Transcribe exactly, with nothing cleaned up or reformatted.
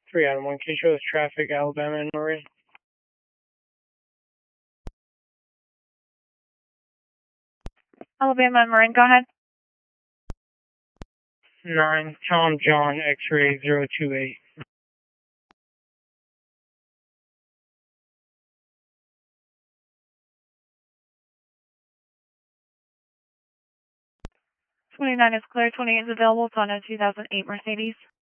three out of one. Can you show us traffic, Alabama and Marin? Alabama and Marin, go ahead. nine, Tom John, X-ray zero two eight. twenty-nine is clear, twenty-eight is available. It's on a two thousand eight Mercedes.